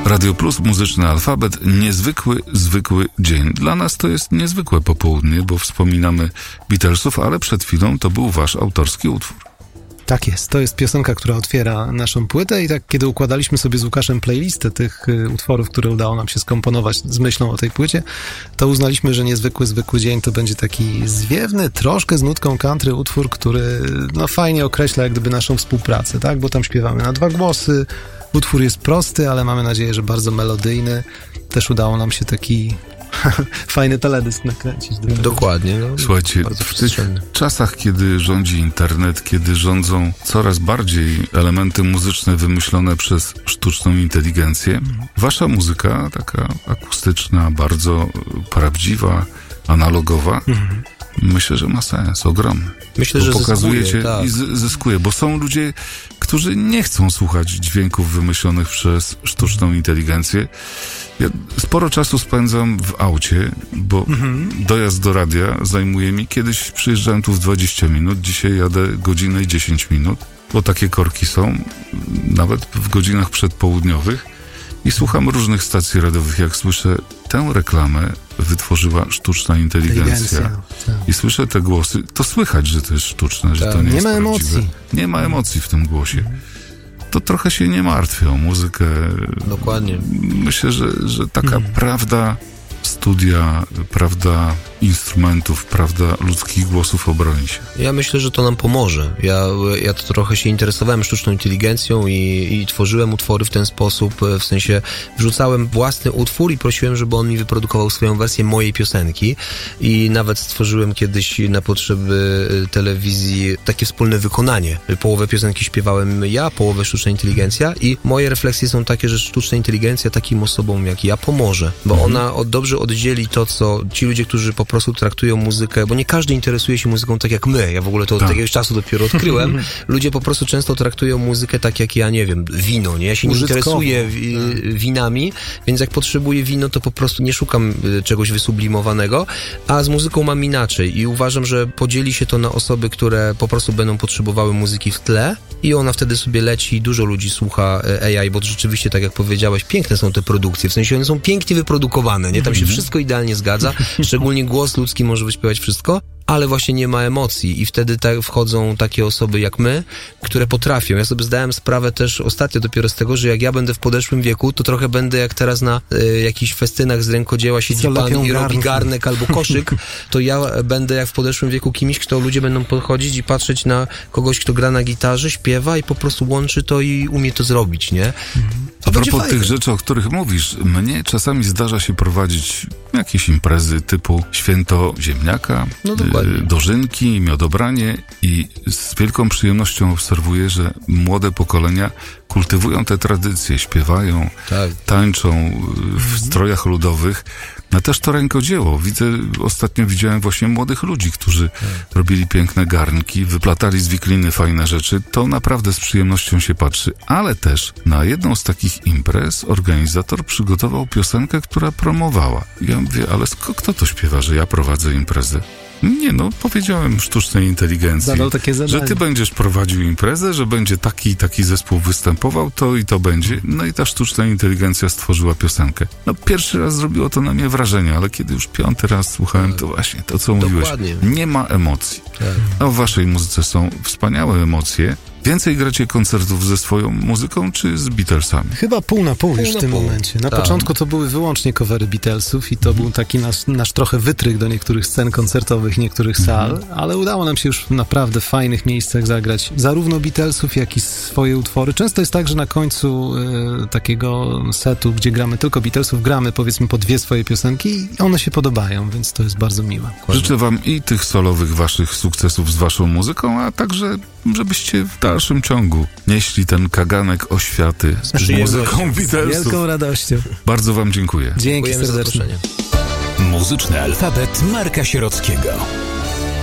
Radio Plus, Muzyczny Alfabet, niezwykły, zwykły dzień. Dla nas to jest niezwykłe popołudnie, bo wspominamy Beatlesów, ale przed chwilą to był wasz autorski utwór. Tak jest, to jest piosenka, która otwiera naszą płytę i tak kiedy układaliśmy sobie z Łukaszem playlistę tych utworów, które udało nam się skomponować z myślą o tej płycie, to uznaliśmy, że niezwykły, zwykły dzień to będzie taki zwiewny, troszkę z nutką country utwór, który no fajnie określa jak gdyby naszą współpracę, tak? Bo tam śpiewamy na 2 głosy, utwór jest prosty, ale mamy nadzieję, że bardzo melodyjny. Też udało nam się taki fajny teledysk nakręcić. Dokładnie. No, słuchajcie, w tych czasach, kiedy rządzi internet, kiedy rządzą coraz bardziej elementy muzyczne wymyślone przez sztuczną inteligencję, wasza muzyka, taka akustyczna, bardzo prawdziwa, analogowa, myślę, że ma sens ogromny. Myślę, że pokazujecie tak. I zyskuje, bo są ludzie, którzy nie chcą słuchać dźwięków wymyślonych przez sztuczną inteligencję. Ja sporo czasu spędzam w aucie, bo dojazd do radia zajmuje mi. Kiedyś przyjeżdżałem tu w 20 minut, dzisiaj jadę godzinę i 10 minut, bo takie korki są, nawet w godzinach przedpołudniowych. I słucham różnych stacji radiowych. Jak słyszę tę reklamę, wytworzyła sztuczna inteligencja. I słyszę te głosy, to słychać, że to jest sztuczne, że to nie jest prawdziwe. Emocji. Nie ma emocji w tym głosie. To trochę się nie martwię o muzykę. Dokładnie. Myślę, że taka prawda studia, prawda instrumentów, prawda ludzkich głosów obroni się. Ja myślę, że to nam pomoże. Ja to trochę się interesowałem sztuczną inteligencją i tworzyłem utwory w ten sposób, w sensie wrzucałem własny utwór i prosiłem, żeby on mi wyprodukował swoją wersję mojej piosenki i nawet stworzyłem kiedyś na potrzeby telewizji takie wspólne wykonanie. Połowę piosenki śpiewałem ja, połowę sztuczna inteligencja i moje refleksje są takie, że sztuczna inteligencja takim osobom jak ja pomoże, bo ona dobrze oddzieli to, co ci ludzie, którzy po prostu traktują muzykę, bo nie każdy interesuje się muzyką tak jak my. Ja w ogóle to od jakiegoś czasu dopiero odkryłem. Ludzie po prostu często traktują muzykę tak jak ja, nie wiem, wino, nie? Ja się nie interesuję winami, więc jak potrzebuję wino, to po prostu nie szukam czegoś wysublimowanego, a z muzyką mam inaczej i uważam, że podzieli się to na osoby, które po prostu będą potrzebowały muzyki w tle i ona wtedy sobie leci i dużo ludzi słucha AI, bo rzeczywiście, tak jak powiedziałeś, piękne są te produkcje, w sensie one są pięknie wyprodukowane, nie? Tam się wszystko idealnie zgadza, szczególnie głos ludzki może wyśpiewać wszystko, ale właśnie nie ma emocji i wtedy wchodzą takie osoby jak my, które potrafią. Ja sobie zdałem sprawę też ostatnio dopiero z tego, że jak ja będę w podeszłym wieku, to trochę będę jak teraz na jakichś festynach z rękodzieła siedzi pan i robi garnek albo koszyk, to ja będę jak w podeszłym wieku kimś, kto ludzie będą podchodzić i patrzeć na kogoś, kto gra na gitarze, śpiewa i po prostu łączy to i umie to zrobić, nie? A propos tych rzeczy, o których mówisz, mnie czasami zdarza się prowadzić jakieś imprezy typu święto ziemniaka, dożynki, miodobranie i z wielką przyjemnością obserwuję, że młode pokolenia kultywują te tradycje, śpiewają, tańczą w strojach ludowych. No też to rękodzieło. Ostatnio widziałem właśnie młodych ludzi, którzy robili piękne garnki, wyplatali z wikliny fajne rzeczy. To naprawdę z przyjemnością się patrzy. Ale też na jedną z takich imprez organizator przygotował piosenkę, która promowała. Ja mówię, ale kto to śpiewa, że ja prowadzę imprezę? Nie, powiedziałem sztucznej inteligencji, że ty będziesz prowadził imprezę, że będzie taki i taki zespół występował, to i to będzie. No i ta sztuczna inteligencja stworzyła piosenkę. Pierwszy raz zrobiło to na mnie wrażenie, ale kiedy już 5. raz słuchałem, to właśnie to, co mówiłeś. Nie ma emocji. A w waszej muzyce są wspaniałe emocje. Więcej gracie koncertów ze swoją muzyką, czy z Beatlesami? Chyba pół na pół już w tym momencie. Na początku to były wyłącznie covery Beatlesów i to był taki nasz trochę wytrych do niektórych scen koncertowych, niektórych sal, ale udało nam się już w naprawdę fajnych miejscach zagrać zarówno Beatlesów, jak i swoje utwory. Często jest tak, że na końcu takiego setu, gdzie gramy tylko Beatlesów, gramy powiedzmy po 2 swoje piosenki i one się podobają, więc to jest bardzo miłe. Życzę wam i tych solowych waszych sukcesów z waszą muzyką, a także żebyście w dalszym ciągu nieśli ten kaganek oświaty z muzyką Beatlesów. Z wielką radością. Bardzo wam dziękuję. Dzięki serdecznie. Muzyczny alfabet Marka Sierockiego.